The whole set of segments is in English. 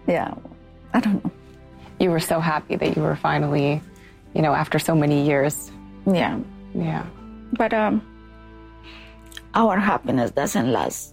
Yeah, I don't know. You were so happy that you were finally, after so many years. Yeah. Yeah. But our happiness doesn't last.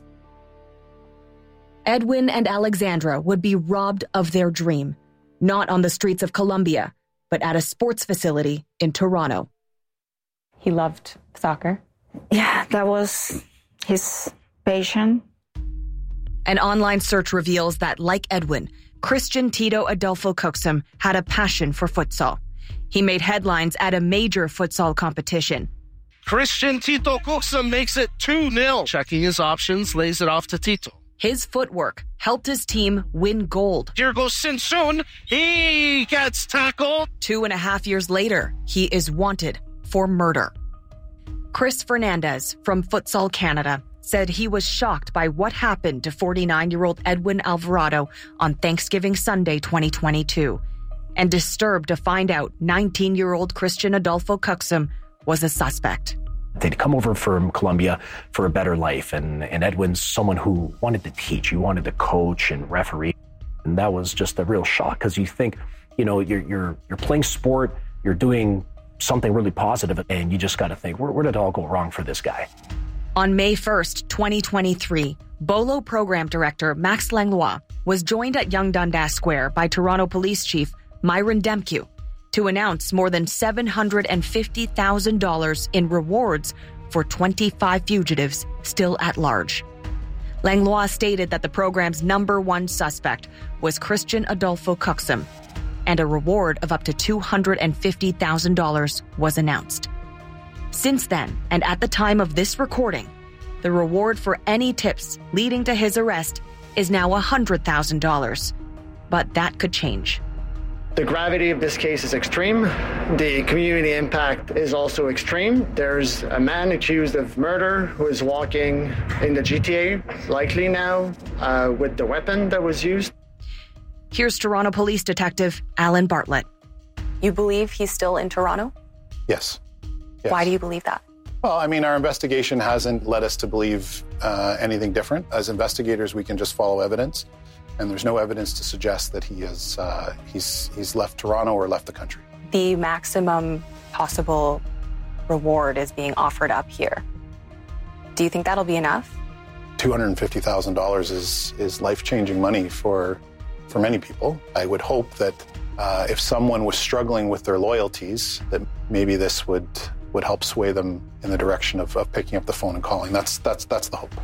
Edwin and Alexandra would be robbed of their dream, not on the streets of Colombia, but at a sports facility in Toronto. He loved soccer? Yeah, that was his passion. An online search reveals that, like Edwin, Christian Tito Adolfo Cuxem had a passion for futsal. He made headlines at a major futsal competition. Christian Tito Cuxem makes it 2-0. Checking his options, lays it off to Tito. His footwork helped his team win gold. Here goes Sinsun. He gets tackled. 2.5 years later, he is wanted for murder. Chris Fernandez from Futsal Canada said he was shocked by what happened to 49-year-old Edwin Alvarado on Thanksgiving Sunday 2022, and disturbed to find out 19-year-old Christian Adolfo Cuxem was a suspect. They'd come over from Colombia for a better life, and Edwin's someone who wanted to teach, he wanted to coach and referee, and that was just a real shock, because you think, you're playing sport, you're doing something really positive, and you just got to think, where did it all go wrong for this guy? On May 1st, 2023, Bolo program director Max Langlois was joined at Yonge Dundas Square by Toronto Police Chief Myron Demkiw to announce more than $750,000 in rewards for 25 fugitives still at large. Langlois stated that the program's number one suspect was Christian Adolfo Cuxem, and a reward of up to $250,000 was announced. Since then, and at the time of this recording, the reward for any tips leading to his arrest is now $100,000. But that could change. The gravity of this case is extreme. The community impact is also extreme. There's a man accused of murder who is walking in the GTA, likely now, with the weapon that was used. Here's Toronto Police Detective Alan Bartlett. You believe he's still in Toronto? Yes. Why do you believe that? Well, our investigation hasn't led us to believe anything different. As investigators, we can just follow evidence, and there's no evidence to suggest that he's left Toronto or left the country. The maximum possible reward is being offered up here. Do you think that'll be enough? $250,000 is life-changing money for many people. I would hope that if someone was struggling with their loyalties, that maybe this would help sway them in the direction of picking up the phone and calling. That's the hope.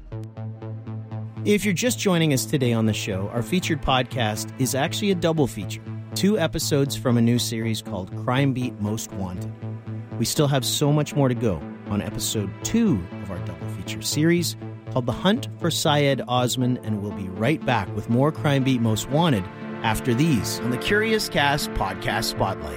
If you're just joining us today on the show, our featured podcast is actually a double feature. 2 episodes from a new series called Crime Beat Most Wanted. We still have so much more to go on episode 2 of our double feature series called The Hunt for Syed Osman, and we'll be right back with more Crime Beat Most Wanted after these on the Curious Cast Podcast Spotlight.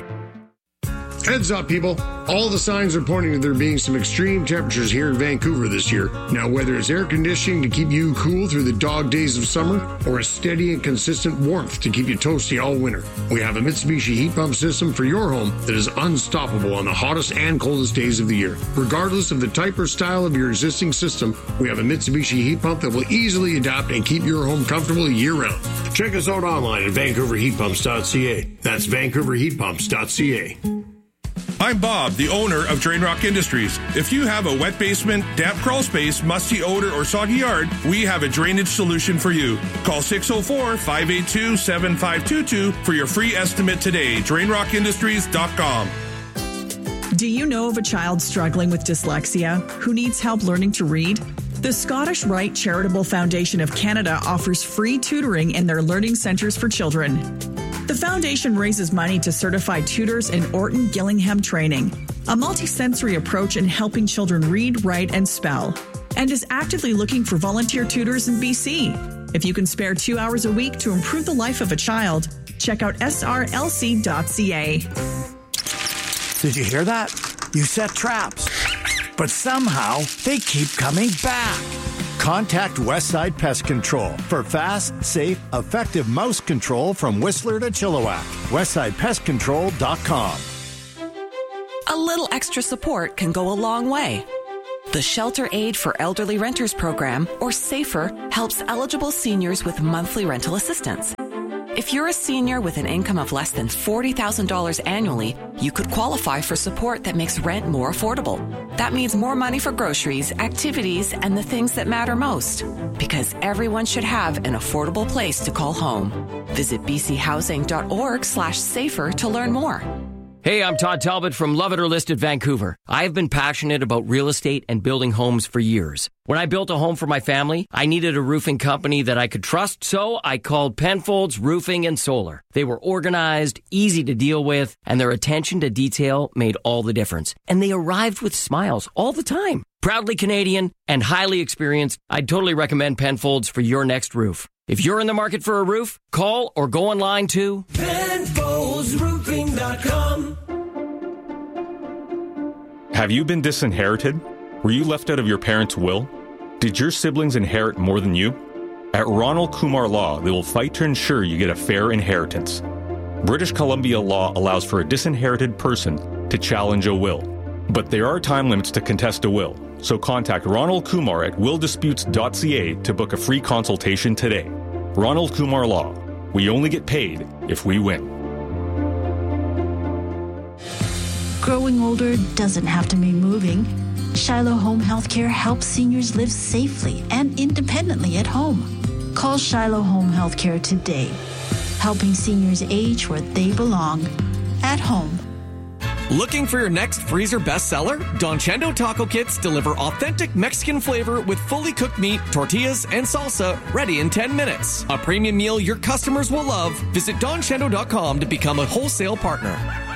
Heads up, people. All the signs are pointing to there being some extreme temperatures here in Vancouver this year. Now, whether it's air conditioning to keep you cool through the dog days of summer or a steady and consistent warmth to keep you toasty all winter, we have a Mitsubishi heat pump system for your home that is unstoppable on the hottest and coldest days of the year. Regardless of the type or style of your existing system, we have a Mitsubishi heat pump that will easily adapt and keep your home comfortable year-round. Check us out online at vancouverheatpumps.ca. That's vancouverheatpumps.ca. I'm Bob, the owner of Drain Rock Industries. If you have a wet basement, damp crawl space, musty odor, or soggy yard, we have a drainage solution for you. Call 604-582-7522 for your free estimate today. DrainRockIndustries.com. Do you know of a child struggling with dyslexia who needs help learning to read? The Scottish Rite Charitable Foundation of Canada offers free tutoring in their learning centres for children. The foundation raises money to certify tutors in Orton Gillingham training, a multisensory approach in helping children read, write, and spell, and is actively looking for volunteer tutors in BC. If you can spare 2 hours a week to improve the life of a child, check out srlc.ca. Did you hear that? You set traps, but somehow they keep coming back. Contact Westside Pest Control for fast, safe, effective mouse control from Whistler to Chilliwack. WestsidePestControl.com. A little extra support can go a long way. The Shelter Aid for Elderly Renters program, or SAFER, helps eligible seniors with monthly rental assistance. If you're a senior with an income of less than $40,000 annually, you could qualify for support that makes rent more affordable. That means more money for groceries, activities, and the things that matter most. Because everyone should have an affordable place to call home. Visit bchousing.org/safer to learn more. Hey, I'm Todd Talbot from Love It or List It Vancouver. I've been passionate about real estate and building homes for years. When I built a home for my family, I needed a roofing company that I could trust, so I called Penfolds Roofing and Solar. They were organized, easy to deal with, and their attention to detail made all the difference. And they arrived with smiles all the time. Proudly Canadian and highly experienced, I'd totally recommend Penfolds for your next roof. If you're in the market for a roof, call or go online to PenfoldsRoofing.com. Have you been disinherited? Were you left out of your parents' will? Did your siblings inherit more than you? At Ronald Kumar Law, they will fight to ensure you get a fair inheritance. British Columbia law allows for a disinherited person to challenge a will. But there are time limits to contest a will, so contact Ronald Kumar at willdisputes.ca to book a free consultation today. Ronald Kumar Law. We only get paid if we win. Growing older doesn't have to mean moving. Shiloh Home Healthcare helps seniors live safely and independently at home. Call Shiloh Home Healthcare today, helping seniors age where they belong, at home. Looking for your next freezer bestseller? Don Chendo Taco Kits deliver authentic Mexican flavor with fully cooked meat, tortillas, and salsa ready in 10 minutes. A premium meal your customers will love. Visit donchendo.com to become a wholesale partner.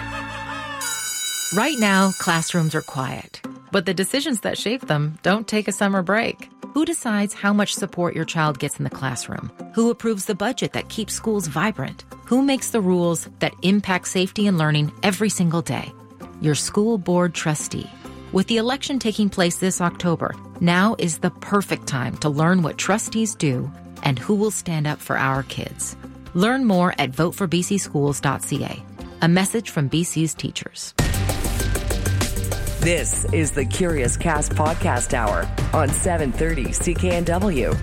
Right now, classrooms are quiet, but the decisions that shape them don't take a summer break. Who decides how much support your child gets in the classroom? Who approves the budget that keeps schools vibrant? Who makes the rules that impact safety and learning every single day? Your school board trustee. With the election taking place this October, now is the perfect time to learn what trustees do and who will stand up for our kids. Learn more at voteforbcschools.ca. A message from BC's teachers. This is the Curious Cast Podcast Hour on 730 CKNW.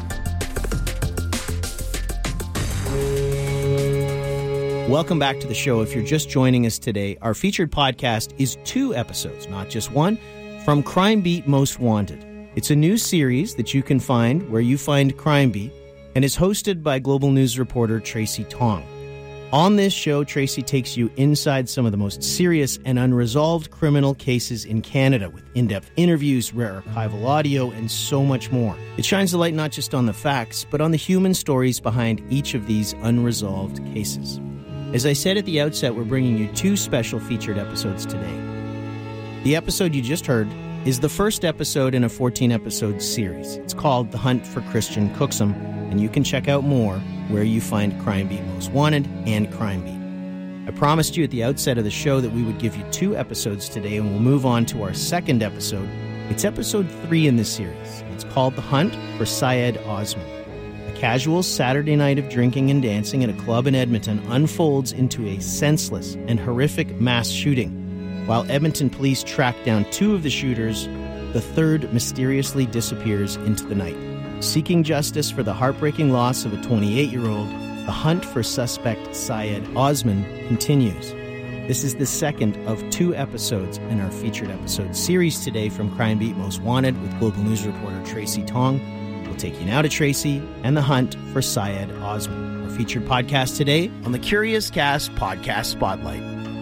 Welcome back to the show. If you're just joining us today, our featured podcast is 2 episodes, not just one, from Crime Beat Most Wanted. It's a new series that you can find where you find Crime Beat and is hosted by Global News reporter Tracy Tong. On this show, Tracy takes you inside some of the most serious and unresolved criminal cases in Canada with in-depth interviews, rare archival audio, and so much more. It shines the light not just on the facts, but on the human stories behind each of these unresolved cases. As I said at the outset, we're bringing you 2 special featured episodes today. The episode you just heard is the first episode in a 14-episode series. It's called The Hunt for Christian Cooksum, and you can check out more where you find Crime Beat Most Wanted and Crime Beat. I promised you at the outset of the show that we would give you 2 episodes today, and we'll move on to our second episode. It's episode 3 in this series. It's called The Hunt for Syed Osman. A casual Saturday night of drinking and dancing at a club in Edmonton unfolds into a senseless and horrific mass shooting. While Edmonton police track down 2 of the shooters, the third mysteriously disappears into the night. Seeking justice for the heartbreaking loss of a 28-year-old, the hunt for suspect Syed Osman continues. This is the second of 2 episodes in our featured episode series today from Crime Beat Most Wanted with Global News reporter Tracy Tong. We'll take you now to Tracy and the hunt for Syed Osman. Our featured podcast today on the Curious Cast Podcast Spotlight.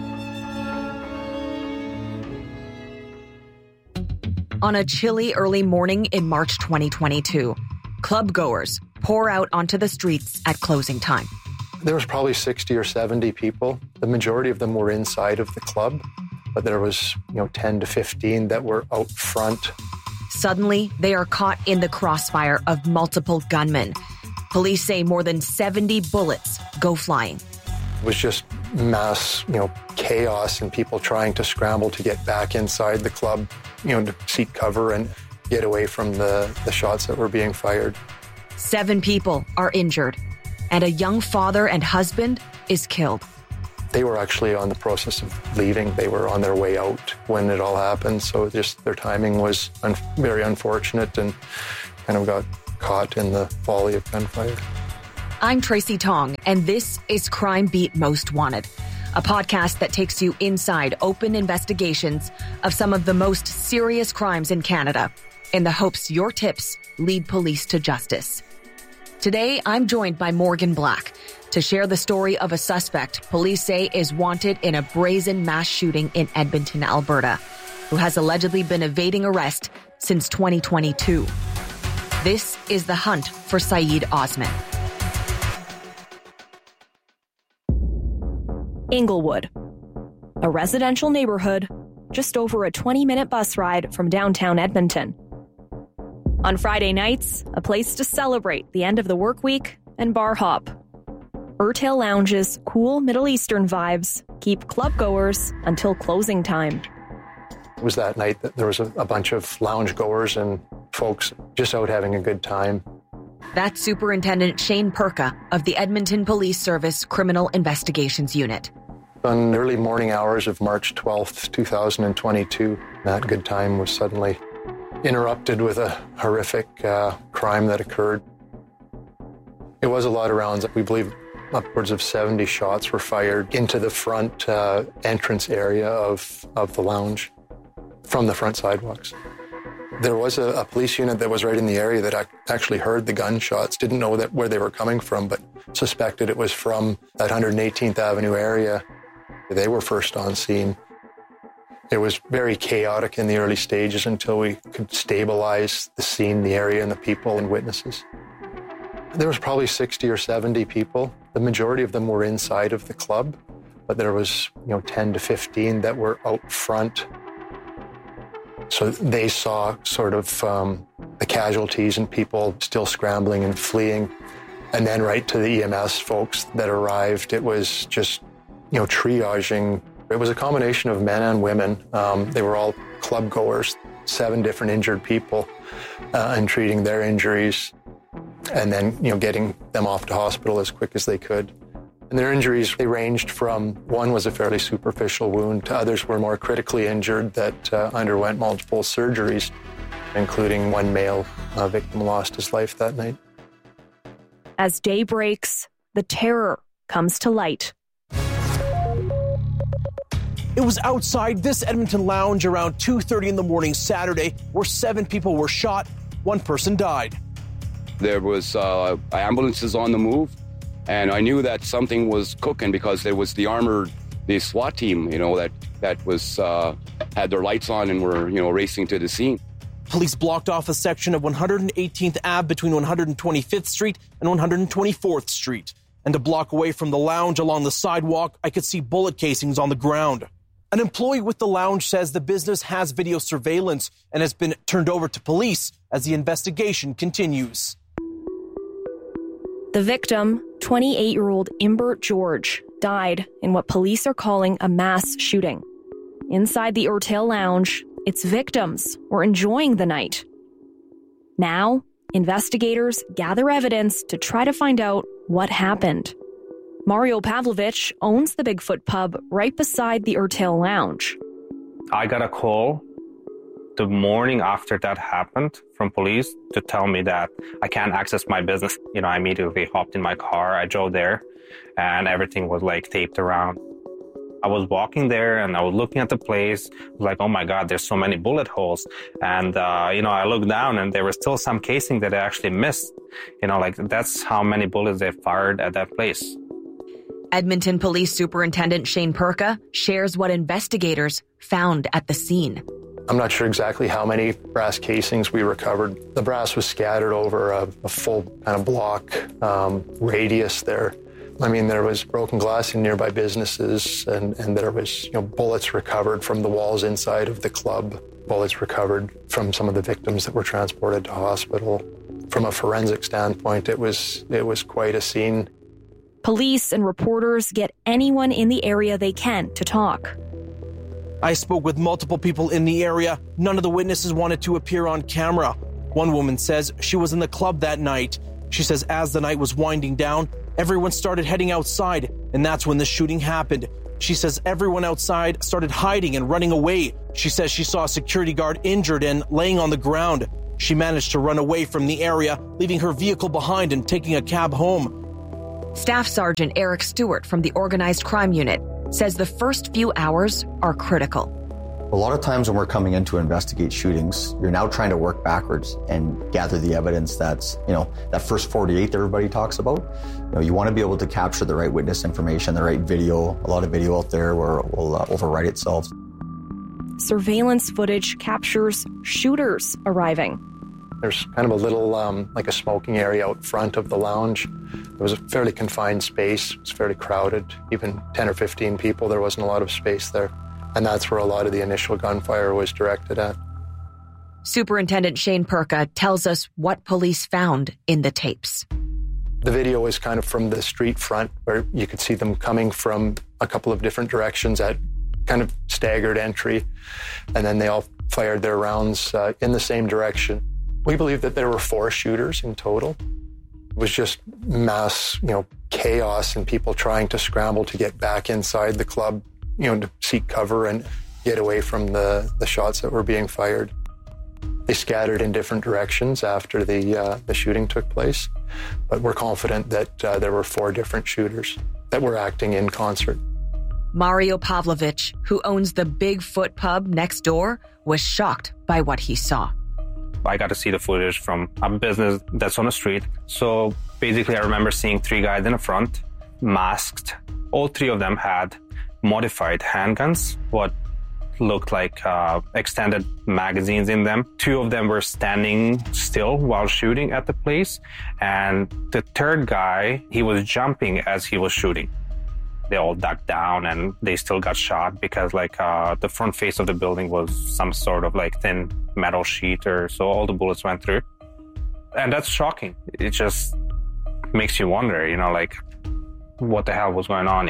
On a chilly early morning in March 2022, club goers pour out onto the streets at closing time. There was probably 60 or 70 people. The majority of them were inside of the club, but there was, 10 to 15 that were out front. Suddenly, they are caught in the crossfire of multiple gunmen. Police say more than 70 bullets go flying. It was just mass, chaos and people trying to scramble to get back inside the club, to seek cover and get away from the shots that were being fired. 7 people are injured, and a young father and husband is killed. They were actually on the process of leaving. They were on their way out when it all happened, so just their timing was very unfortunate and kind of got caught in the volley of gunfire. I'm Tracy Tong, and this is Crime Beat Most Wanted, a podcast that takes you inside open investigations of some of the most serious crimes in Canada, in the hopes your tips lead police to justice. Today, I'm joined by Morgan Black to share the story of a suspect police say is wanted in a brazen mass shooting in Edmonton, Alberta, who has allegedly been evading arrest since 2022. This is the hunt for Saeed Osman. Inglewood, a residential neighborhood just over a 20-minute bus ride from downtown Edmonton. On Friday nights, a place to celebrate the end of the work week and bar hop. Urtail Lounge's cool Middle Eastern vibes keep club-goers until closing time. It was that night that there was a bunch of lounge goers and folks just out having a good time. That's Superintendent Shane Perka of the Edmonton Police Service Criminal Investigations Unit. On early morning hours of March 12th, 2022, that good time was suddenly interrupted with a horrific crime that occurred. It was a lot of rounds. We believe upwards of 70 shots were fired into the front entrance area of the lounge from the front sidewalks. There was a police unit that was right in the area that actually heard the gunshots, didn't know where they were coming from, but suspected it was from that 118th Avenue area. They were first on scene. It was very chaotic in the early stages until we could stabilize the scene, the area, and the people and witnesses. There was probably 60 or 70 people. The majority of them were inside of the club, but there was 10 to 15 that were out front. So they saw sort of the casualties and people still scrambling and fleeing. And then right to the EMS folks that arrived, it was just, triaging. It was a combination of men and women. They were all club goers, 7 different injured people, and treating their injuries. And then, getting them off to hospital as quick as they could. And their injuries, they ranged from, one was a fairly superficial wound, to others were more critically injured that underwent multiple surgeries, including one male victim lost his life that night. As day breaks, the terror comes to light. It was outside this Edmonton lounge around 2:30 in the morning Saturday, where 7 people were shot, 1 person died. There was ambulances on the move, and I knew that something was cooking because there was the SWAT team, that was had their lights on and were, racing to the scene. Police blocked off a section of 118th Ave between 125th Street and 124th Street. And a block away from the lounge along the sidewalk, I could see bullet casings on the ground. An employee with the lounge says the business has video surveillance and has been turned over to police as the investigation continues. The victim, 28-year-old Imbert George, died in what police are calling a mass shooting. Inside the Urtail Lounge, its victims were enjoying the night. Now, investigators gather evidence to try to find out what happened. Mario Pavlovich owns the Bigfoot pub right beside the Urtail Lounge. I got a call the morning after that happened from police to tell me that I can't access my business. I immediately hopped in my car. I drove there and everything was taped around. I was walking there and I was looking at the place, like, oh my God, there's so many bullet holes. And, I looked down and there was still some casing that I actually missed. That's how many bullets they fired at that place. Edmonton Police Superintendent Shane Perka shares what investigators found at the scene. I'm not sure exactly how many brass casings we recovered. The brass was scattered over a full kind of block radius there. There was broken glass in nearby businesses, and there was bullets recovered from the walls inside of the club, bullets recovered from some of the victims that were transported to hospital. From a forensic standpoint, it was quite a scene. Police and reporters get anyone in the area they can to talk. I spoke with multiple people in the area. None of the witnesses wanted to appear on camera. One woman says she was in the club that night. She says as the night was winding down, everyone started heading outside, and that's when the shooting happened. She says everyone outside started hiding and running away. She says she saw a security guard injured and laying on the ground. She managed to run away from the area, leaving her vehicle behind and taking a cab home. Staff Sergeant Eric Stewart from the Organized Crime Unit says the first few hours are critical. A lot of times when we're coming in to investigate shootings, you're now trying to work backwards and gather the evidence that's, that first 48 that everybody talks about. You want to be able to capture the right witness information, the right video. A lot of video out there will overwrite itself. Surveillance footage captures shooters arriving. There's kind of a little, like a smoking area out front of the lounge. It was a fairly confined space. It was fairly crowded. Even 10 or 15 people, there wasn't a lot of space there. And that's where a lot of the initial gunfire was directed at. Superintendent Shane Perka tells us what police found in the tapes. The video was kind of from the street front where you could see them coming from a couple of different directions at kind of staggered entry. And then they all fired their rounds in the same direction. We believe that there were 4 shooters in total. It was just mass, chaos and people trying to scramble to get back inside the club, to seek cover and get away from the shots that were being fired. They scattered in different directions after the shooting took place, but we're confident that there were 4 different shooters that were acting in concert. Mario Pavlovich, who owns the Bigfoot pub next door, was shocked by what he saw. I got to see the footage from a business that's on the street. So basically, I remember seeing 3 guys in the front, masked. All 3 of them had modified handguns, what looked like extended magazines in them. 2 of them were standing still while shooting at the place. And the 3rd guy, he was jumping as he was shooting. They all ducked down and they still got shot because the front face of the building was some sort of thin metal sheet or so all the bullets went through. And that's shocking. It just makes you wonder, what the hell was going on,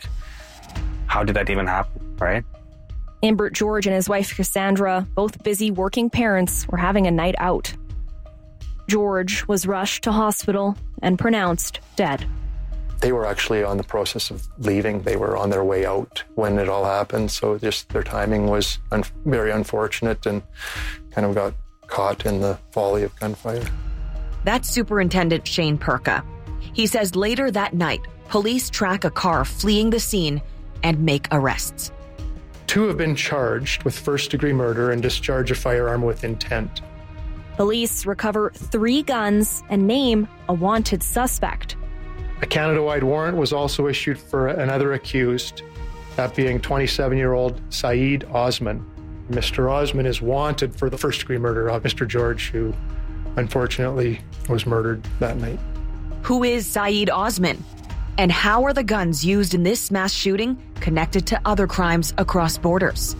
how did that even happen, right? Imbert George and his wife Cassandra, both busy working parents, were having a night out. George was rushed to hospital and pronounced dead. They were actually on the process of leaving. They were on their way out when it all happened. So just their timing was very unfortunate and kind of got caught in the volley of gunfire. That's Superintendent Shane Perka. He says later that night, police track a car fleeing the scene and make arrests. 2 have been charged with first-degree murder and discharge a firearm with intent. Police recover 3 guns and name a wanted suspect. A Canada-wide warrant was also issued for another accused, that being 27-year-old Saeed Osman. Mr. Osman is wanted for the first-degree murder of Mr. George, who unfortunately was murdered that night. Who is Saeed Osman? And how are the guns used in this mass shooting connected to other crimes across borders?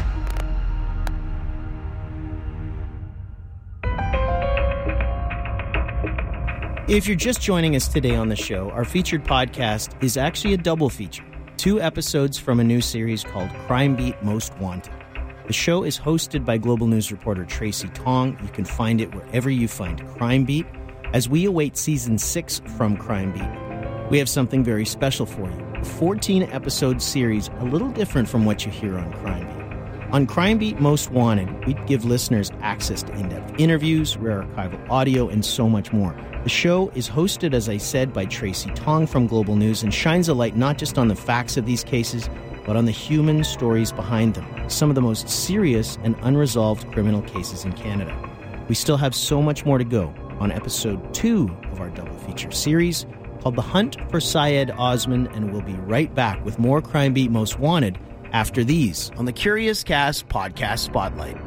If you're just joining us today on the show, our featured podcast is actually a double feature. 2 episodes from a new series called Crime Beat Most Wanted. The show is hosted by Global News reporter Tracy Tong. You can find it wherever you find Crime Beat. As we await season 6 from Crime Beat, we have something very special for you. A 14-episode series, a little different from what you hear on Crime Beat. On Crime Beat Most Wanted, we give listeners access to in-depth interviews, rare archival audio, and so much more. The show is hosted, as I said, by Tracy Tong from Global News and shines a light not just on the facts of these cases, but on the human stories behind them, some of the most serious and unresolved criminal cases in Canada. We still have so much more to go on episode 2 of our double feature series called The Hunt for Syed Osman, and we'll be right back with more Crime Beat Most Wanted after these on the Curious Cast Podcast Spotlight.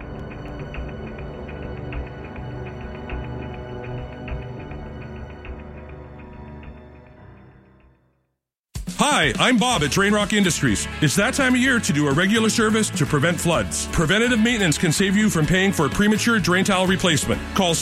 Hi, I'm Bob at Drain Rock Industries. It's that time of year to do a regular service to prevent floods. Preventative maintenance can save you from paying for premature drain tile replacement. Call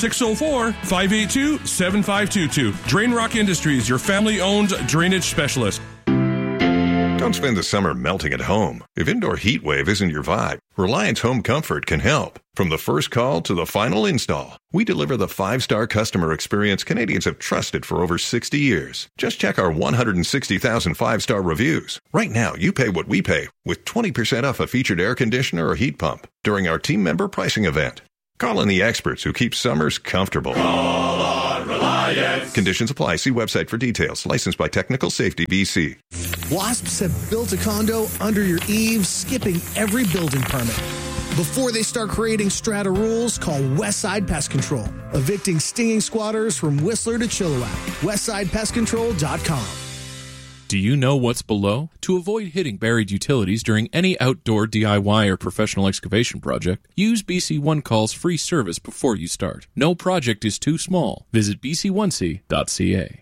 604-582-7522. Drain Rock Industries, your family-owned drainage specialist. Don't spend the summer melting at home. If indoor heat wave isn't your vibe, Reliance Home Comfort can help. From the first call to the final install, we deliver the 5-star customer experience Canadians have trusted for over 60 years. Just check our 160,000 5-star reviews. Right now, you pay what we pay with 20% off a featured air conditioner or heat pump during our team member pricing event. Call in the experts who keep summers comfortable. Call on Reliance. Science. Conditions apply. See website for details. Licensed by Technical Safety BC. Wasps have built a condo under your eaves, skipping every building permit. Before they start creating strata rules, call Westside Pest Control, evicting stinging squatters from Whistler to Chilliwack. WestsidePestControl.com. Do you know what's below? To avoid hitting buried utilities during any outdoor DIY or professional excavation project, use BC One Call's free service before you start. No project is too small. Visit bc1c.ca.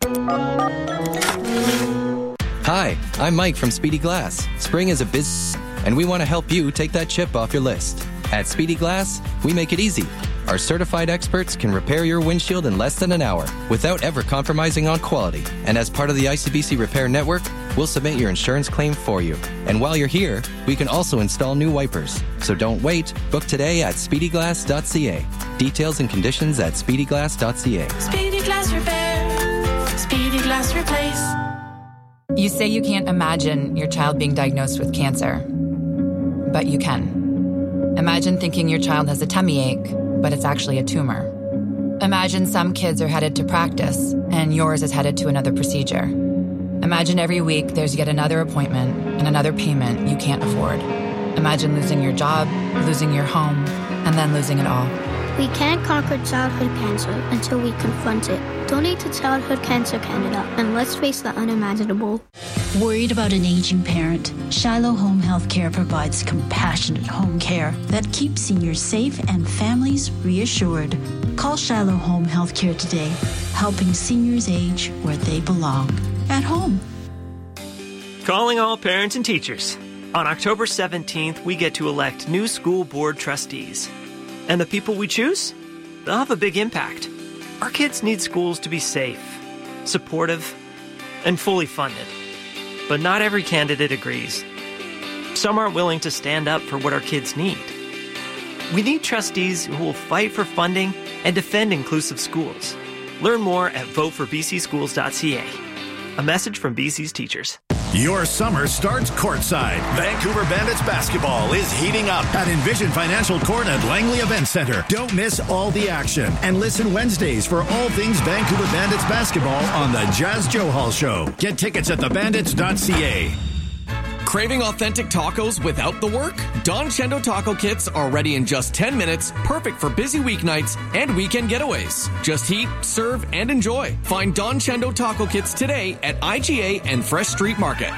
Hi, I'm Mike from Speedy Glass. Spring is a busy, and we want to help you take that chip off your list. At Speedy Glass, we make it easy. Our certified experts can repair your windshield in less than an hour without ever compromising on quality. And as part of the ICBC Repair Network, we'll submit your insurance claim for you. And while you're here, we can also install new wipers. So don't wait. Book today at speedyglass.ca. Details and conditions at speedyglass.ca. Speedy Glass Repair. Speedy Glass Replace. You say you can't imagine your child being diagnosed with cancer, but you can. Imagine thinking your child has a tummy ache, but it's actually a tumor. Imagine some kids are headed to practice, and yours is headed to another procedure. Imagine every week there's yet another appointment and another payment you can't afford. Imagine losing your job, losing your home, and then losing it all. We can't conquer childhood cancer until we confront it. Donate to Childhood Cancer Canada, and let's face the unimaginable. Worried about an aging parent? Shiloh Home Healthcare provides compassionate home care that keeps seniors safe and families reassured. Call Shiloh Home Healthcare today, helping seniors age where they belong, at home. Calling all parents and teachers. On October 17th, we get to elect new school board trustees. And the people we choose? They'll have a big impact. Our kids need schools to be safe, supportive, and fully funded. But not every candidate agrees. Some aren't willing to stand up for what our kids need. We need trustees who will fight for funding and defend inclusive schools. Learn more at voteforbcschools.ca. A message from BC's teachers. Your summer starts courtside. Vancouver Bandits basketball is heating up at Envision Financial Court at Langley Event Center. Don't miss all the action and listen Wednesdays for all things Vancouver Bandits basketball on the Jazz Joe Hall Show. Get tickets at thebandits.ca. Craving authentic tacos without the work? Don Chendo taco kits are ready in just 10 minutes, perfect for busy weeknights and weekend getaways. Just heat, serve, and enjoy. Find Don Chendo taco kits today at IGA and Fresh Street Market.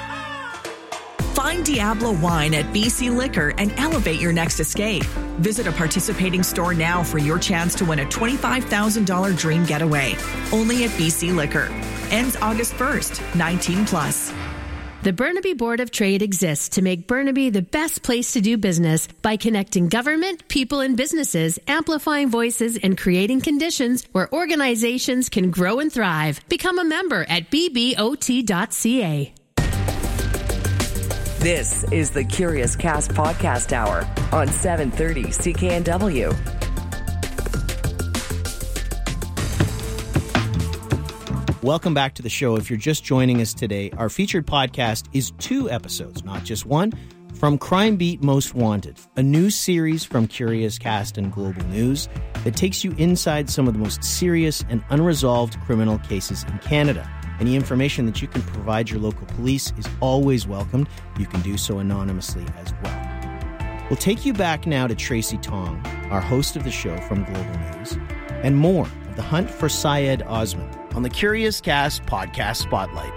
Find Diablo Wine at BC Liquor and elevate your next escape. Visit a participating store now for your chance to win a $25,000 dream getaway. Only at BC Liquor. Ends August 1st, 19 plus. The Burnaby Board of Trade exists to make Burnaby the best place to do business by connecting government, people, and businesses, amplifying voices, and creating conditions where organizations can grow and thrive. Become a member at bbot.ca. This is the Curious Cast Podcast Hour on 730 CKNW. Welcome back to the show. If you're just joining us today, our featured podcast is 2 episodes, not just one, from Crime Beat Most Wanted, a new series from Curious Cast and Global News that takes you inside some of the most serious and unresolved criminal cases in Canada. Any information that you can provide your local police is always welcomed. You can do so anonymously as well. We'll take you back now to Tracy Tong, our host of the show from Global News, and more of the hunt for Syed Osman on the Curious Cast Podcast Spotlight.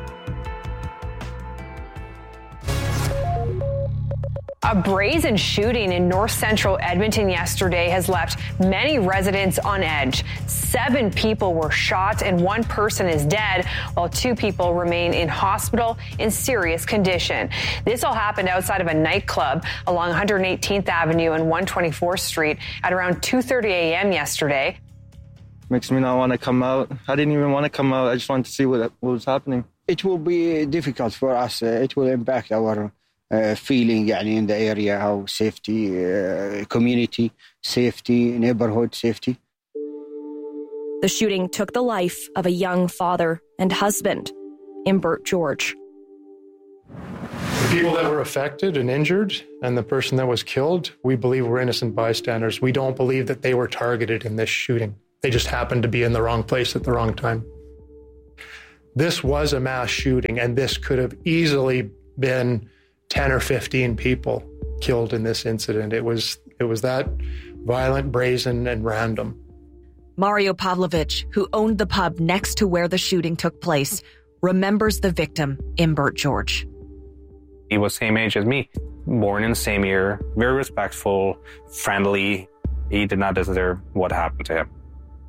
A brazen shooting in north central Edmonton yesterday has left many residents on edge. 7 people were shot and 1 person is dead, while 2 people remain in hospital in serious condition. This all happened outside of a nightclub along 118th Avenue and 124th Street at around 2:30 a.m. yesterday. Makes me not want to come out. I didn't even want to come out. I just wanted to see what was happening. It will be difficult for us. It will impact our feeling in the area, how safety, community safety, neighborhood safety. The shooting took the life of a young father and husband, Imbert George. The people that were affected and injured and the person that was killed, we believe were innocent bystanders. We don't believe that they were targeted in this shooting. They just happened to be in the wrong place at the wrong time. This was a mass shooting, and this could have easily been 10 or 15 people killed in this incident. It was that violent, brazen, and random. Mario Pavlovich, who owned the pub next to where the shooting took place, remembers the victim, Imbert George. He was same age as me, born in the same year, very respectful, friendly. He did not deserve what happened to him.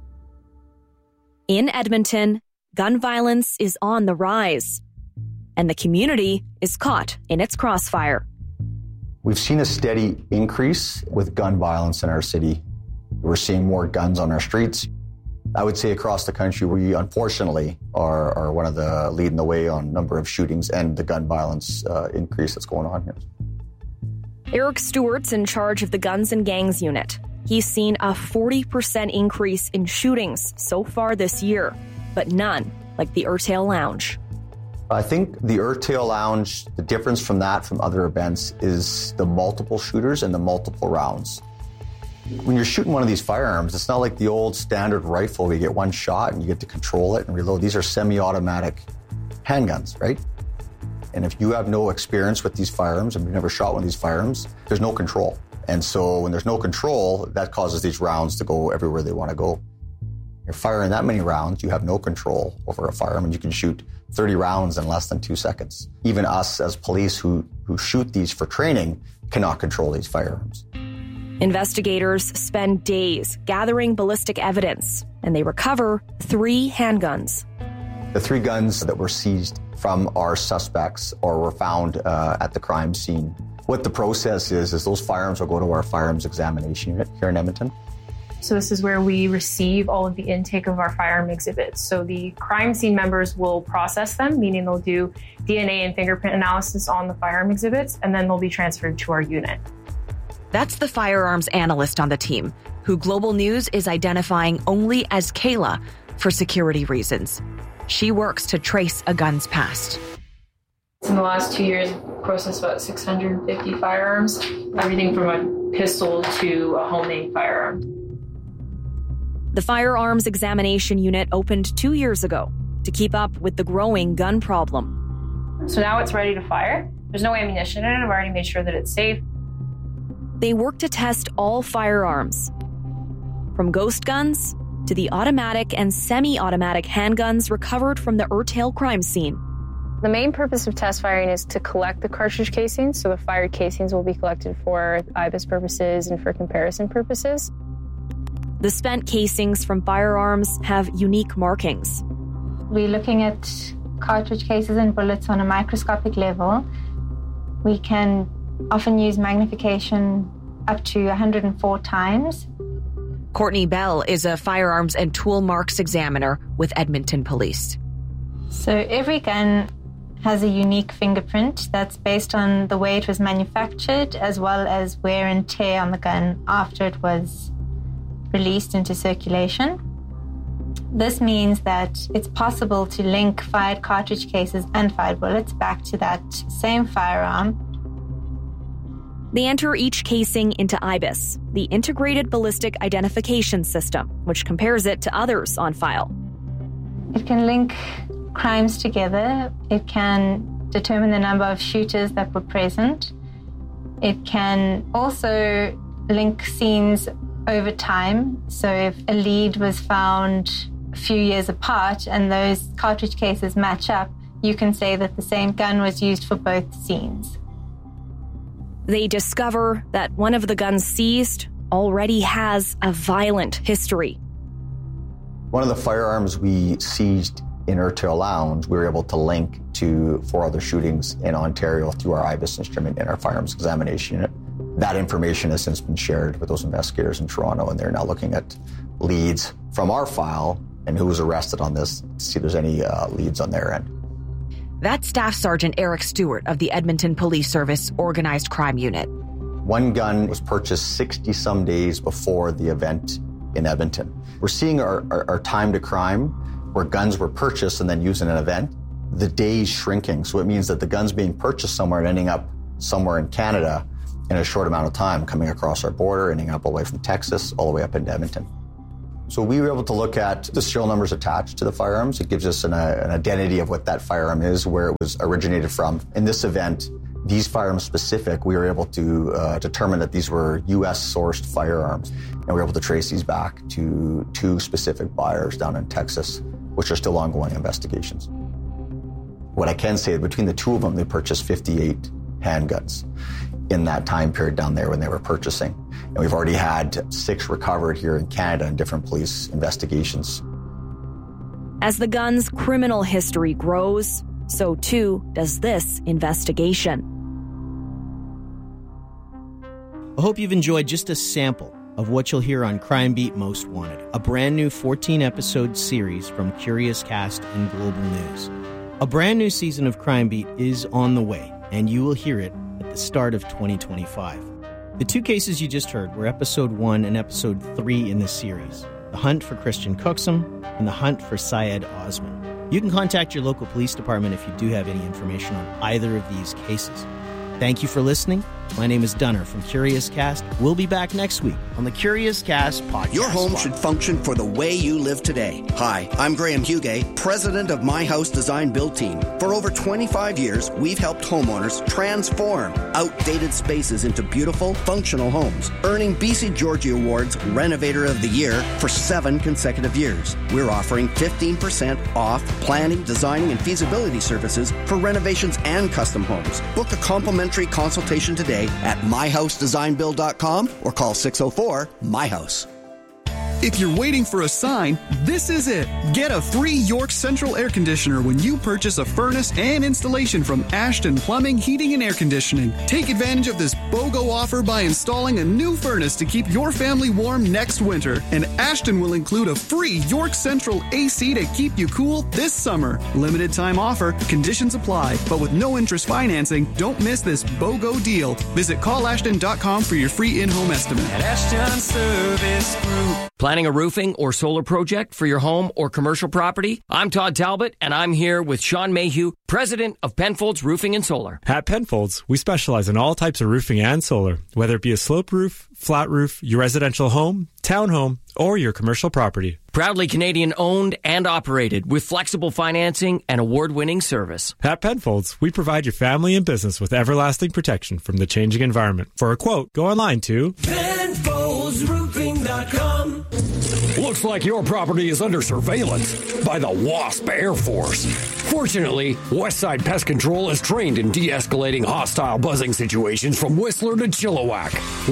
In Edmonton, gun violence is on the rise, and the community is caught in its crossfire. We've seen a steady increase with gun violence in our city. We're seeing more guns on our streets. I would say across the country, we unfortunately are one of the leading the way on number of shootings and the gun violence increase that's going on here. Eric Stewart's in charge of the Guns and Gangs unit. He's seen a 40% increase in shootings so far this year, but none like the Urtail Lounge. I think the Urtail Lounge, the difference from other events is the multiple shooters and the multiple rounds. When you're shooting one of these firearms, it's not like the old standard rifle where you get one shot and you get to control it and reload. These are semi-automatic handguns, right? And if you have no experience with these firearms and you've never shot one of these firearms, there's no control. And so when there's no control, that causes these rounds to go everywhere they want to go. You're firing that many rounds, you have no control over a firearm, and you can shoot 30 rounds in less than 2 seconds. Even us as police who shoot these for training cannot control these firearms. Investigators spend days gathering ballistic evidence, and they recover 3 handguns. The 3 guns that were seized from our suspects or were found at the crime scene. What the process is those firearms will go to our firearms examination unit here in Edmonton. So this is where we receive all of the intake of our firearm exhibits. So the crime scene members will process them, meaning they'll do DNA and fingerprint analysis on the firearm exhibits, and then they'll be transferred to our unit. That's the firearms analyst on the team, who Global News is identifying only as Kayla for security reasons. She works to trace a gun's past. In the last 2 years, we've processed about 650 firearms, everything from a pistol to a homemade firearm. The Firearms Examination Unit opened 2 years ago to keep up with the growing gun problem. So now it's ready to fire. There's no ammunition in it. I've already made sure that it's safe. They work to test all firearms, from ghost guns to the automatic and semi-automatic handguns recovered from the Urtail crime scene. The main purpose of test firing is to collect the cartridge casings, so the fired casings will be collected for IBIS purposes and for comparison purposes. The spent casings from firearms have unique markings. We're looking at cartridge cases and bullets on a microscopic level. We can often use magnification up to 104 times. Courtney Bell is a firearms and tool marks examiner with Edmonton Police. So every gun has a unique fingerprint that's based on the way it was manufactured as well as wear and tear on the gun after it was released into circulation. This means that it's possible to link fired cartridge cases and fired bullets back to that same firearm. They enter each casing into IBIS, the Integrated Ballistic Identification System, which compares it to others on file. It can link crimes together. It can determine the number of shooters that were present. It can also link scenes over time. So if a lead was found a few years apart and those cartridge cases match up, you can say that the same gun was used for both scenes. They discover that one of the guns seized already has a violent history. One of the firearms we seized in Urtail Lounge, we were able to link to 4 other shootings in Ontario through our IBIS instrument and our firearms examination unit. That information has since been shared with those investigators in Toronto, and they're now looking at leads from our file and who was arrested on this to see if there's any leads on their end. That's Staff Sergeant Eric Stewart of the Edmonton Police Service Organized Crime Unit. One gun was purchased 60-some days before the event in Edmonton. We're seeing our time to crime where guns were purchased and then used in an event, the days shrinking. So it means that the guns being purchased somewhere and ending up somewhere in Canada in a short amount of time, coming across our border, ending up all the way from Texas, all the way up into Edmonton. So we were able to look at the serial numbers attached to the firearms. It gives us an identity of what that firearm is, where it was originated from. In this event, these firearms specific, we were able to determine that these were U.S. sourced firearms. And we were able to trace these back to 2 specific buyers down in Texas, which are still ongoing investigations. What I can say, between the 2 of them, they purchased 58 handguns in that time period down there when they were purchasing. And we've already had 6 recovered here in Canada in different police investigations. As the gun's criminal history grows, so too does this investigation. I hope you've enjoyed just a sample of what you'll hear on Crime Beat Most Wanted, a brand new 14-episode series from Curious Cast and Global News. A brand new season of Crime Beat is on the way, and you will hear it at the start of 2025. The 2 cases you just heard were Episode 1 and Episode 3 in this series, The Hunt for Christian Cooksum and The Hunt for Syed Osman. You can contact your local police department if you do have any information on either of these cases. Thank you for listening. My name is Dunner from Curious Cast. We'll be back next week on the Curious Cast podcast. Your home should function for the way you live today. Hi, I'm Graham Hugay, president of My House Design Build Team. For over 25 years, we've helped homeowners transform outdated spaces into beautiful, functional homes, earning BC Georgie Awards Renovator of the Year for 7 consecutive years. We're offering 15% off planning, designing, and feasibility services for renovations and custom homes. Book a complimentary consultation today at myhousedesignbuild.com or call 604-MY-HOUSE. If you're waiting for a sign, this is it. Get a free York Central air conditioner when you purchase a furnace and installation from Ashton Plumbing, Heating, and Air Conditioning. Take advantage of this BOGO offer by installing a new furnace to keep your family warm next winter. And Ashton will include a free York Central AC to keep you cool this summer. Limited time offer, conditions apply. But with no interest financing, don't miss this BOGO deal. Visit callashton.com for your free in-home estimate. At Ashton Service Group. Planning a roofing or solar project for your home or commercial property? I'm Todd Talbot, and I'm here with Sean Mayhew, president of Penfolds Roofing and Solar. At Penfolds, we specialize in all types of roofing and solar, whether it be a slope roof, flat roof, your residential home, townhome, or your commercial property. Proudly Canadian owned and operated with flexible financing and award-winning service. At Penfolds, we provide your family and business with everlasting protection from the changing environment. For a quote, go online to PenfoldsRoofing.com. Looks like your property is under surveillance by the WASP Air Force. Fortunately, Westside Pest Control is trained in de-escalating hostile buzzing situations from Whistler to Chilliwack.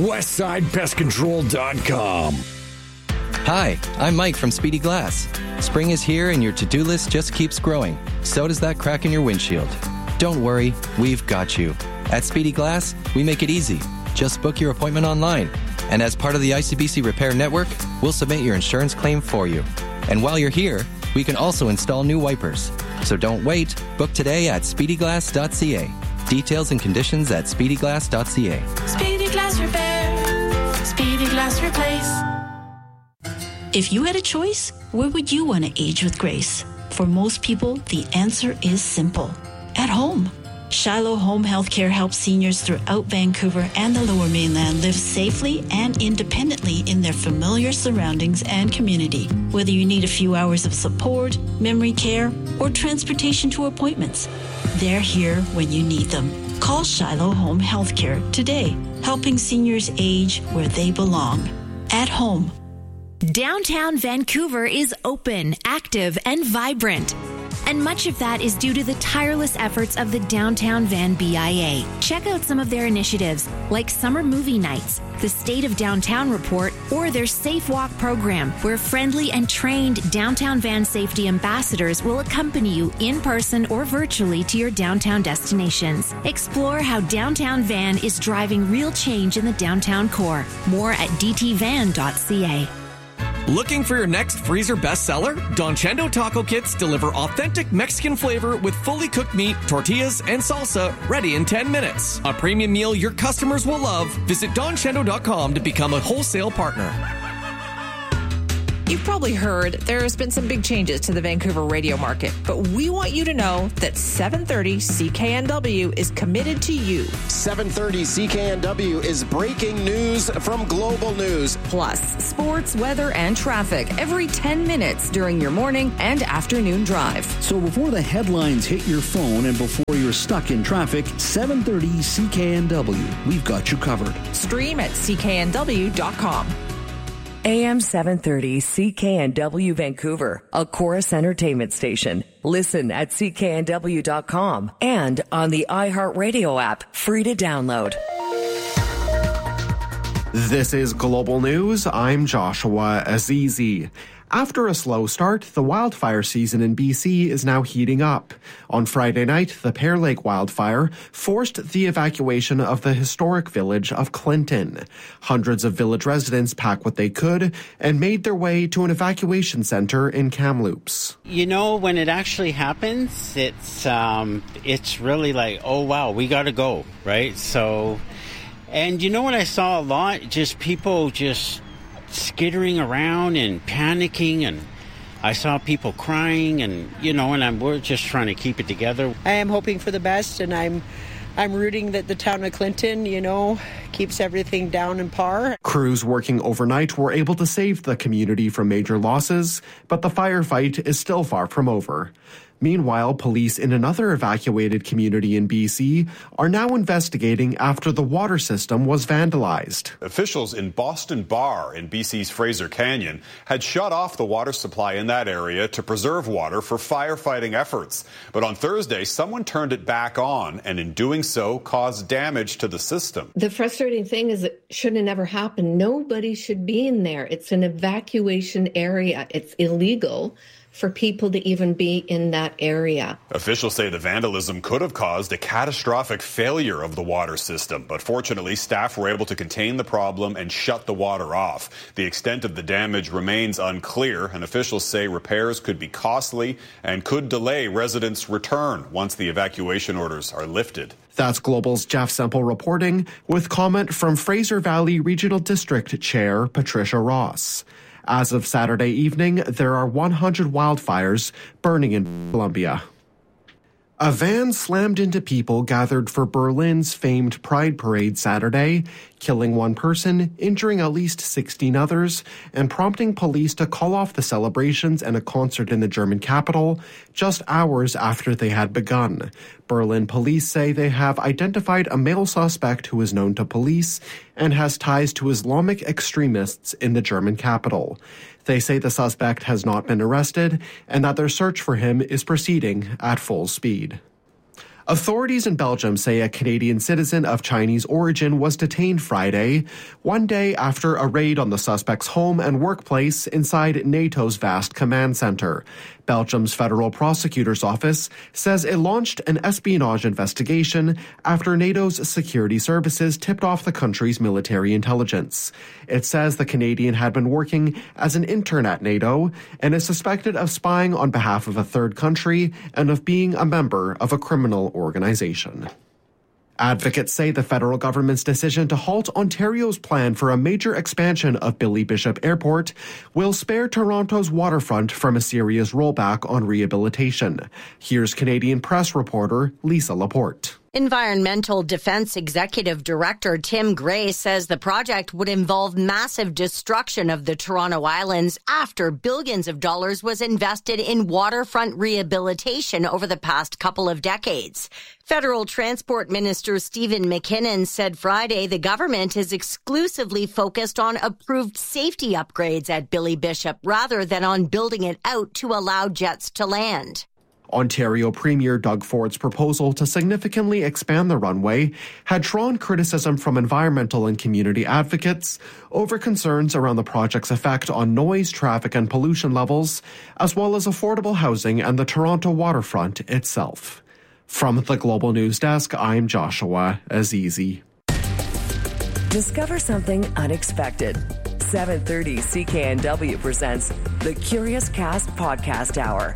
WestsidePestControl.com. Hi, I'm Mike from Speedy Glass. Spring is here and your to-do list just keeps growing. So does that crack in your windshield. Don't worry, we've got you. At Speedy Glass, we make it easy. Just book your appointment online. And as part of the ICBC Repair Network, we'll submit your insurance claim for you. And while you're here, we can also install new wipers. So don't wait. Book today at speedyglass.ca. Details and conditions at speedyglass.ca. Speedy Glass Repair. Speedy Glass Replace. If you had a choice, where would you want to age with grace? For most people, the answer is simple. At home. Shiloh Home Healthcare helps seniors throughout Vancouver and the Lower Mainland live safely and independently in their familiar surroundings and community. Whether you need a few hours of support, memory care, or transportation to appointments, they're here when you need them. Call Shiloh Home Healthcare today, helping seniors age where they belong. At home. Downtown Vancouver is open, active, and vibrant. And much of that is due to the tireless efforts of the Downtown Van BIA. Check out some of their initiatives, like summer movie nights, the State of Downtown Report, or their Safe Walk program, where friendly and trained Downtown Van safety ambassadors will accompany you in person or virtually to your downtown destinations. Explore how Downtown Van is driving real change in the downtown core. More at dtvan.ca. Looking for your next freezer bestseller? Don Chendo Taco Kits deliver authentic Mexican flavor with fully cooked meat, tortillas, and salsa ready in 10 minutes. A premium meal your customers will love. Visit DonChendo.com to become a wholesale partner. You've probably heard there's been some big changes to the Vancouver radio market, but we want you to know that 730 CKNW is committed to you. 730 CKNW is breaking news from Global News. Plus, sports, weather, and traffic every 10 minutes during your morning and afternoon drive. So before the headlines hit your phone and before you're stuck in traffic, 730 CKNW. We've got you covered. Stream at cknw.com. AM 730 CKNW Vancouver, a Chorus Entertainment station. Listen at cknw.com and on the iHeartRadio app, free to download. This is Global News. I'm Joshua Azizi. After a slow start, the wildfire season in BC is now heating up. On Friday night, the Pear Lake wildfire forced the evacuation of the historic village of Clinton. Hundreds of village residents packed what they could and made their way to an evacuation center in Kamloops. You know, when it actually happens, it's really like, oh wow, we got to go, right? So, and you know what I saw a lot? Just people just skittering around and panicking, and I saw people crying, and we're just trying to keep it together. I am hoping for the best, and I'm rooting that the town of Clinton, keeps everything down in par. Crews working overnight were able to save the community from major losses, but the firefight is still far from over. Meanwhile, police in another evacuated community in BC are now investigating after the water system was vandalized. Officials in Boston Bar in BC's Fraser Canyon had shut off the water supply in that area to preserve water for firefighting efforts. But on Thursday, someone turned it back on and in doing so caused damage to the system. The frustrating thing is it should have never happened. Nobody should be in there. It's an evacuation area. It's illegal for people to even be in that area. Officials say the vandalism could have caused a catastrophic failure of the water system, but fortunately staff were able to contain the problem and shut the water off. The extent of the damage remains unclear, and officials say repairs could be costly and could delay residents' return once the evacuation orders are lifted. That's Global's Jeff Semple reporting, with comment from Fraser Valley Regional District Chair Patricia Ross. As of Saturday evening, there are 100 wildfires burning in Columbia. A van slammed into people gathered for Berlin's famed Pride Parade Saturday, killing one person, injuring at least 16 others, and prompting police to call off the celebrations and a concert in the German capital just hours after they had begun. Berlin police say they have identified a male suspect who is known to police and has ties to Islamic extremists in the German capital. They say the suspect has not been arrested and that their search for him is proceeding at full speed. Authorities in Belgium say a Canadian citizen of Chinese origin was detained Friday, one day after a raid on the suspect's home and workplace inside NATO's vast command center. Belgium's federal prosecutor's office says it launched an espionage investigation after NATO's security services tipped off the country's military intelligence. It says the Canadian had been working as an intern at NATO and is suspected of spying on behalf of a third country and of being a member of a criminal organization. Advocates say the federal government's decision to halt Ontario's plan for a major expansion of Billy Bishop Airport will spare Toronto's waterfront from a serious rollback on rehabilitation. Here's Canadian Press reporter Lisa Laporte. Environmental Defense Executive Director Tim Gray says the project would involve massive destruction of the Toronto Islands after billions of dollars was invested in waterfront rehabilitation over the past couple of decades. Federal Transport Minister Stephen McKinnon said Friday the government is exclusively focused on approved safety upgrades at Billy Bishop rather than on building it out to allow jets to land. Ontario Premier Doug Ford's proposal to significantly expand the runway had drawn criticism from environmental and community advocates over concerns around the project's effect on noise, traffic, and pollution levels, as well as affordable housing and the Toronto waterfront itself. From the Global News Desk, I'm Joshua Azizi. Discover something unexpected. 730 CKNW presents the Curious Cast Podcast Hour.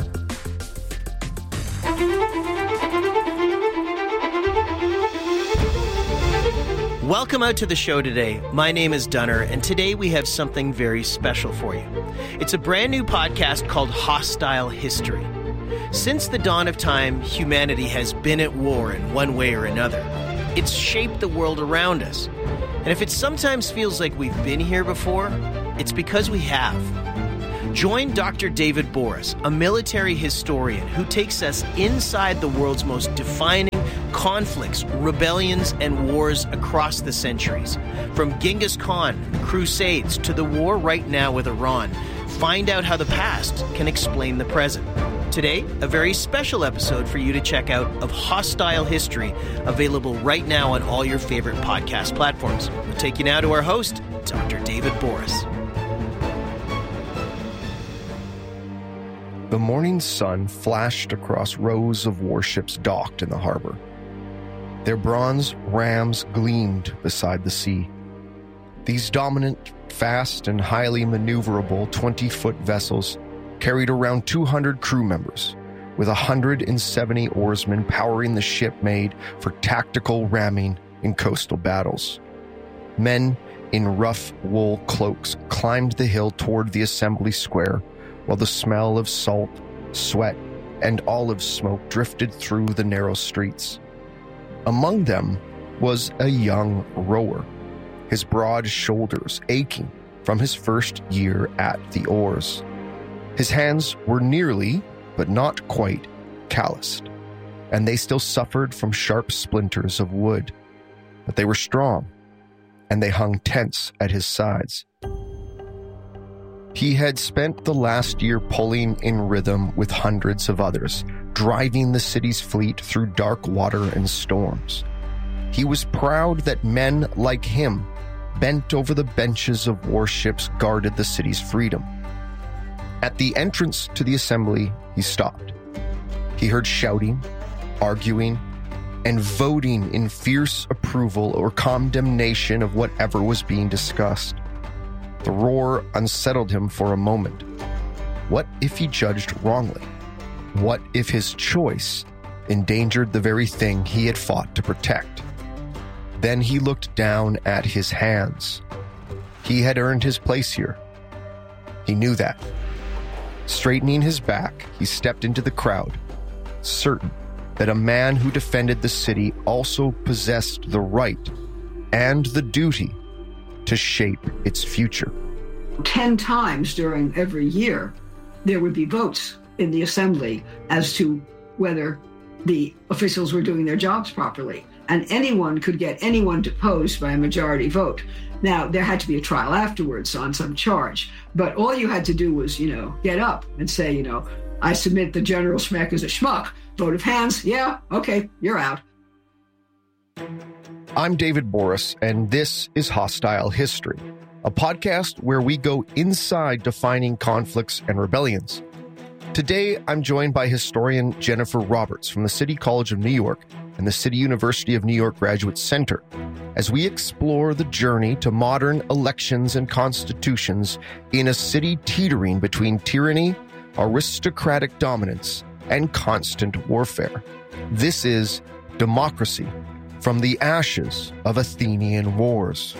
Welcome out to the show today. My name is Dunner, and today we have something very special for you. It's a brand new podcast called Hostile History. Since the dawn of time, humanity has been at war in one way or another. It's shaped the world around us. And if it sometimes feels like we've been here before, it's because we have. Join Dr. David Boris, a military historian who takes us inside the world's most defining conflicts, rebellions, and wars across the centuries. From Genghis Khan, Crusades, to the war right now with Iran. Find out how the past can explain the present. Today, a very special episode for you to check out of Hostile History, available right now on all your favorite podcast platforms. We'll take you now to our host, Dr. David Boris. The morning sun flashed across rows of warships docked in the harbor. Their bronze rams gleamed beside the sea. These dominant, fast, and highly maneuverable 20-foot vessels carried around 200 crew members, with 170 oarsmen powering the ship made for tactical ramming in coastal battles. Men in rough wool cloaks climbed the hill toward the assembly square, while the smell of salt, sweat, and olive smoke drifted through the narrow streets. Among them was a young rower, his broad shoulders aching from his first year at the oars. His hands were nearly, but not quite, calloused, and they still suffered from sharp splinters of wood. But they were strong, and they hung tense at his sides. He had spent the last year pulling in rhythm with hundreds of others, driving the city's fleet through dark water and storms. He was proud that men like him, bent over the benches of warships, guarded the city's freedom. At the entrance to the assembly, he stopped. He heard shouting, arguing, and voting in fierce approval or condemnation of whatever was being discussed. The roar unsettled him for a moment. What if he judged wrongly? What if his choice endangered the very thing he had fought to protect? Then he looked down at his hands. He had earned his place here. He knew that. Straightening his back, he stepped into the crowd, certain that a man who defended the city also possessed the right and the duty to shape its future. 10 times during every year, there would be votes in the assembly as to whether the officials were doing their jobs properly. And anyone could get anyone deposed by a majority vote. Now, there had to be a trial afterwards on some charge, but all you had to do was, get up and say, I submit the General Schmeck as a schmuck. Vote of hands. Yeah, okay, you're out. I'm David Boris, and this is Hostile History, a podcast where we go inside defining conflicts and rebellions. Today, I'm joined by historian Jennifer Roberts from the City College of New York and the City University of New York Graduate Center, as we explore the journey to modern elections and constitutions in a city teetering between tyranny, aristocratic dominance, and constant warfare. This is Democracy, from the ashes of Athenian wars.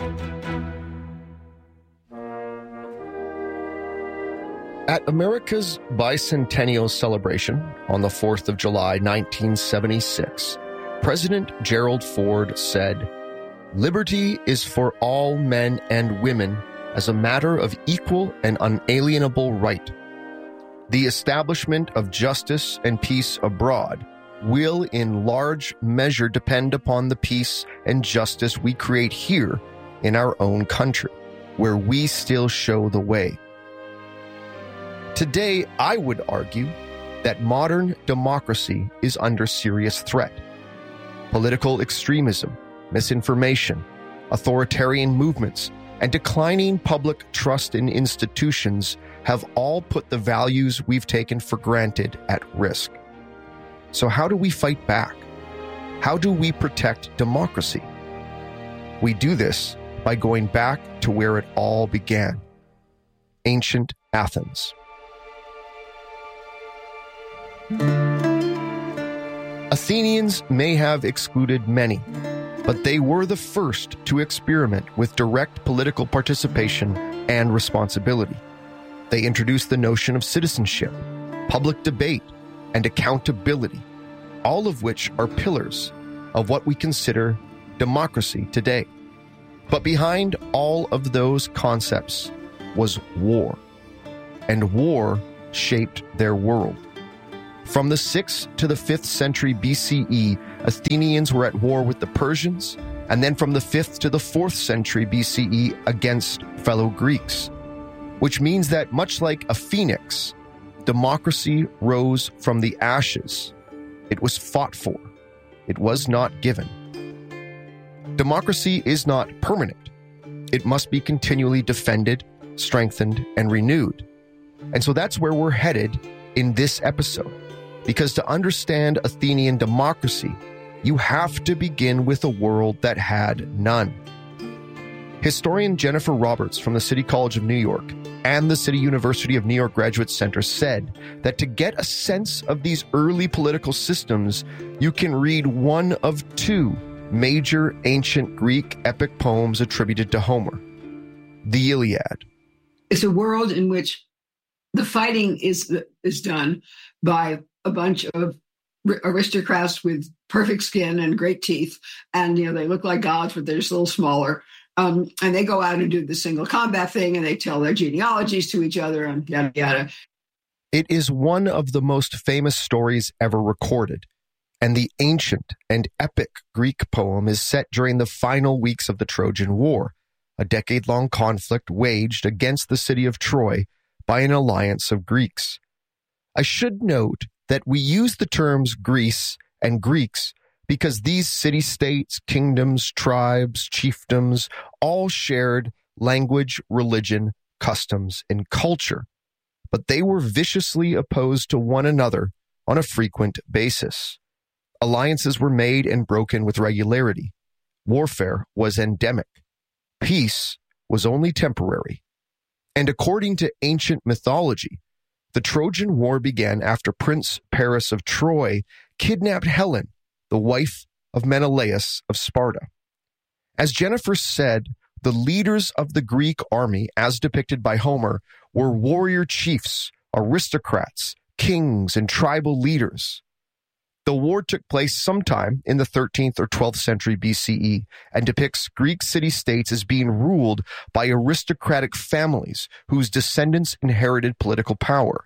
At America's bicentennial celebration on the 4th of July, 1976, President Gerald Ford said, "Liberty is for all men and women as a matter of equal and unalienable right. The establishment of justice and peace abroad will in large measure depend upon the peace and justice we create here in our own country, where we still show the way." Today, I would argue that modern democracy is under serious threat. Political extremism, misinformation, authoritarian movements, and declining public trust in institutions have all put the values we've taken for granted at risk. So how do we fight back? How do we protect democracy? We do this by going back to where it all began, ancient Athens. Athenians may have excluded many, but they were the first to experiment with direct political participation and responsibility. They introduced the notion of citizenship, public debate, and accountability, all of which are pillars of what we consider democracy today. But behind all of those concepts was war, and war shaped their world. From the 6th to the 5th century BCE, Athenians were at war with the Persians, and then from the 5th to the 4th century BCE against fellow Greeks, which means that much like a phoenix, democracy rose from the ashes. It was fought for. It was not given. Democracy is not permanent. It must be continually defended, strengthened, and renewed. And so that's where we're headed in this episode. Because to understand Athenian democracy, you have to begin with a world that had none. Historian Jennifer Roberts from the City College of New York and the City University of New York Graduate Center said that to get a sense of these early political systems, you can read one of two major ancient Greek epic poems attributed to Homer, the Iliad. It's a world in which the fighting is done by a bunch of aristocrats with perfect skin and great teeth, and they look like gods, but they're just a little smaller. And they go out and do the single combat thing, and they tell their genealogies to each other, and yada yada. It is one of the most famous stories ever recorded, and the ancient and epic Greek poem is set during the final weeks of the Trojan War, a decade-long conflict waged against the city of Troy by an alliance of Greeks. I should note that we use the terms Greece and Greeks because these city-states, kingdoms, tribes, chiefdoms all shared language, religion, customs, and culture, but they were viciously opposed to one another on a frequent basis. Alliances were made and broken with regularity. Warfare was endemic. Peace was only temporary. And according to ancient mythology, the Trojan War began after Prince Paris of Troy kidnapped Helen, the wife of Menelaus of Sparta. As Jennifer said, the leaders of the Greek army, as depicted by Homer, were warrior chiefs, aristocrats, kings, and tribal leaders. The war took place sometime in the 13th or 12th century BCE and depicts Greek city-states as being ruled by aristocratic families whose descendants inherited political power.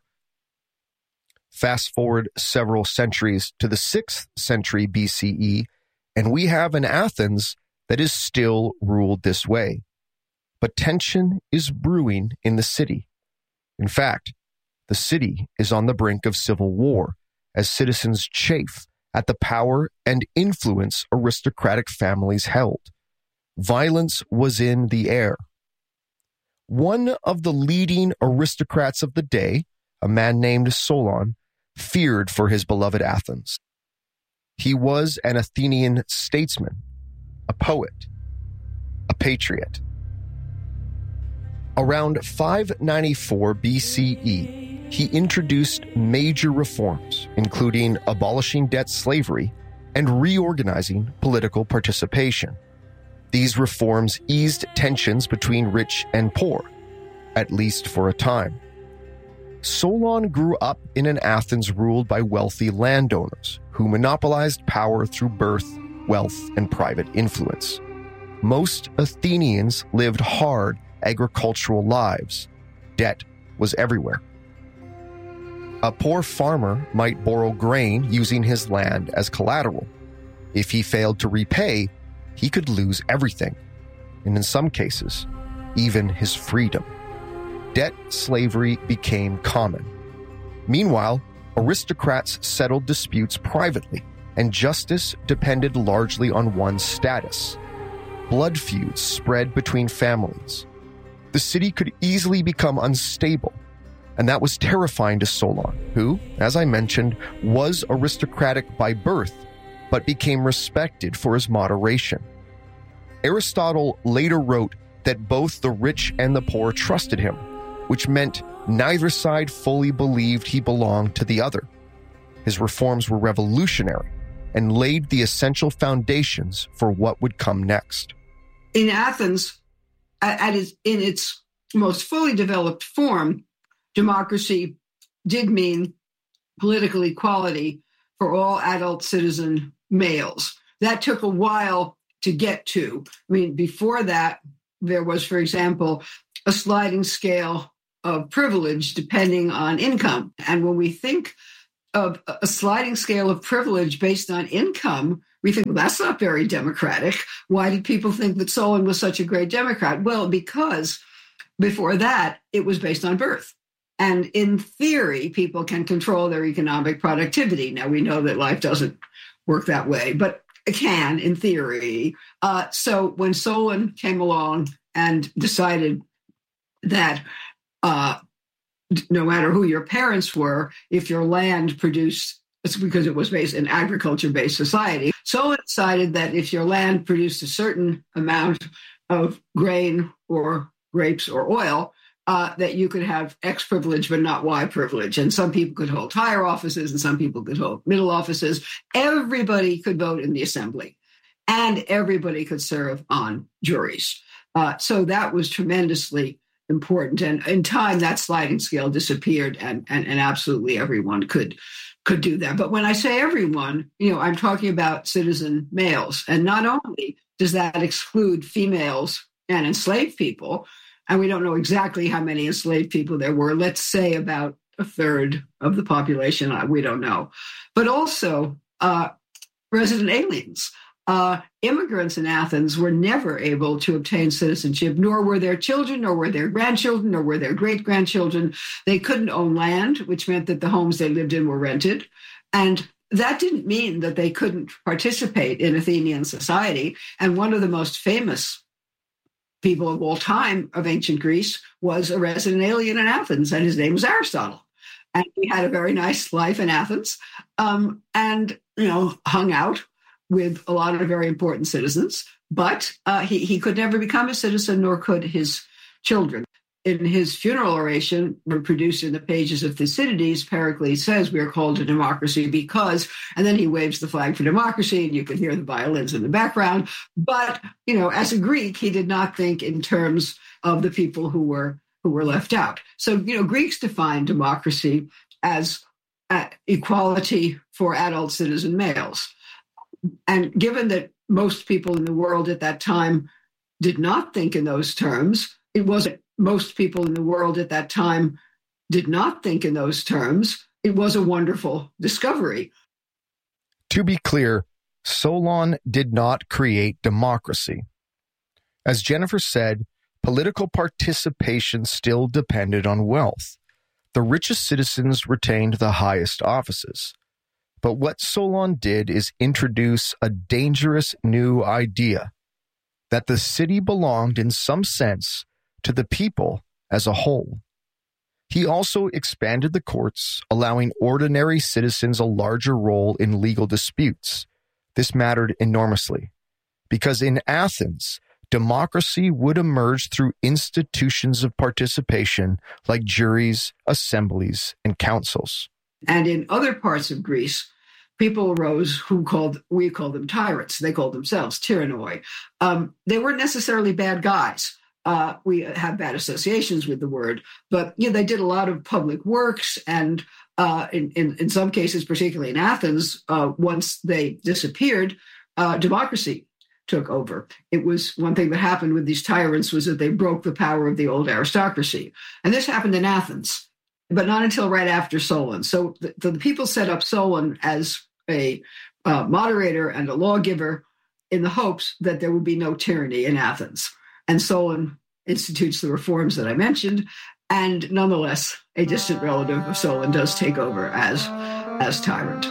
Fast forward several centuries to the 6th century BCE, and we have an Athens that is still ruled this way. But tension is brewing in the city. In fact, the city is on the brink of civil war, as citizens chafe at the power and influence aristocratic families held. Violence was in the air. One of the leading aristocrats of the day, a man named Solon, feared for his beloved Athens. He was an Athenian statesman, a poet, a patriot. Around 594 BCE, he introduced major reforms, including abolishing debt slavery and reorganizing political participation. These reforms eased tensions between rich and poor, at least for a time. Solon grew up in an Athens ruled by wealthy landowners who monopolized power through birth, wealth, and private influence. Most Athenians lived hard agricultural lives. Debt was everywhere. A poor farmer might borrow grain using his land as collateral. If he failed to repay, he could lose everything, and in some cases, even his freedom. Debt slavery became common. Meanwhile, aristocrats settled disputes privately, and justice depended largely on one's status. Blood feuds spread between families. The city could easily become unstable, and that was terrifying to Solon, who, as I mentioned, was aristocratic by birth, but became respected for his moderation. Aristotle later wrote that both the rich and the poor trusted him, which meant neither side fully believed he belonged to the other. His reforms were revolutionary, and laid the essential foundations for what would come next. In Athens, in its most fully developed form, democracy did mean political equality for all adult citizen males. That took a while to get to. I mean, before that, there was, for example, a sliding scale of privilege depending on income. And when we think of a sliding scale of privilege based on income, we think, well, that's not very democratic. Why did people think that Solon was such a great Democrat? Well, because before that, it was based on birth. And in theory, people can control their economic productivity. Now, we know that life doesn't work that way, but it can in theory. So when Solon came along and decided that no matter who your parents were, if your land produced, it's because it was based in agriculture-based society. Solon decided that if your land produced a certain amount of grain or grapes or oil, that you could have X privilege, but not Y privilege. And some people could hold higher offices and some people could hold middle offices. Everybody could vote in the assembly and everybody could serve on juries. So that was tremendously important. And in time, that sliding scale disappeared and absolutely everyone could do that. But when I say everyone, I'm talking about citizen males. And not only does that exclude females and enslaved people, and we don't know exactly how many enslaved people there were. Let's say about a third of the population. We don't know. But also resident aliens. Immigrants in Athens were never able to obtain citizenship, nor were their children, nor were their grandchildren, nor were their great-grandchildren. They couldn't own land, which meant that the homes they lived in were rented. And that didn't mean that they couldn't participate in Athenian society. And one of the most famous people of all time of ancient Greece was a resident alien in Athens, and his name was Aristotle. And he had a very nice life in Athens and, hung out with a lot of very important citizens, but he could never become a citizen, nor could his children. In his funeral oration, reproduced in the pages of Thucydides, Pericles says we are called a democracy because, and then he waves the flag for democracy, and you can hear the violins in the background. But, as a Greek, he did not think in terms of the people who were left out. So, Greeks defined democracy as equality for adult citizen males. And given that most people in the world at that time did not think in those terms, it was a wonderful discovery. To be clear, Solon did not create democracy. As Jennifer said, political participation still depended on wealth. The richest citizens retained the highest offices. But what Solon did is introduce a dangerous new idea, that the city belonged in some sense to the people as a whole. He also expanded the courts, allowing ordinary citizens a larger role in legal disputes. This mattered enormously, because in Athens, democracy would emerge through institutions of participation like juries, assemblies, and councils. And in other parts of Greece, people arose we call them tyrants. They called themselves tyrannoi. They weren't necessarily bad guys. We have bad associations with the word, but they did a lot of public works, and in some cases, particularly in Athens, once they disappeared, democracy took over. It was one thing that happened with these tyrants was that they broke the power of the old aristocracy, and this happened in Athens, but not until right after Solon. So the people set up Solon as a moderator and a lawgiver in the hopes that there would be no tyranny in Athens. And Solon institutes the reforms that I mentioned, and nonetheless, a distant relative of Solon does take over as tyrant.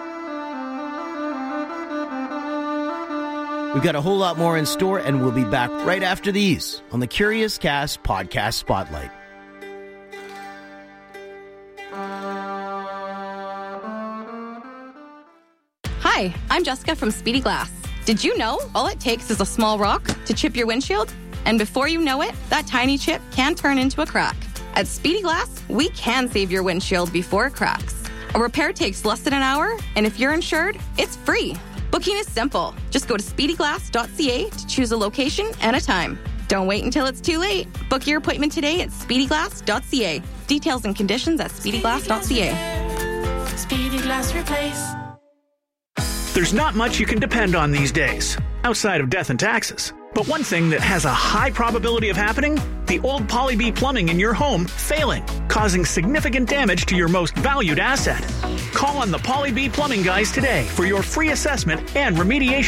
We've got a whole lot more in store, and we'll be back right after these on the Curious Cast Podcast Spotlight. Hi, I'm Jessica from Speedy Glass. Did you know all it takes is a small rock to chip your windshield? And before you know it, that tiny chip can turn into a crack. At Speedy Glass, we can save your windshield before it cracks. A repair takes less than an hour, and if you're insured, it's free. Booking is simple. Just go to speedyglass.ca to choose a location and a time. Don't wait until it's too late. Book your appointment today at speedyglass.ca. Details and conditions at speedyglass.ca. Speedy Glass Replace. There's not much you can depend on these days, outside of death and taxes. But one thing that has a high probability of happening, the old Poly-B plumbing in your home failing, causing significant damage to your most valued asset. Call on the Poly-B plumbing guys today for your free assessment and remediation